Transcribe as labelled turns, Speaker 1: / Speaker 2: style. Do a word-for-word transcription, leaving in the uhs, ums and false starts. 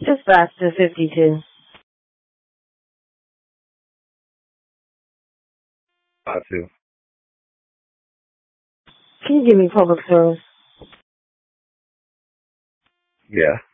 Speaker 1: Dispatch to fifty-two.
Speaker 2: Five two.
Speaker 1: Can you give me public service?
Speaker 2: Yeah.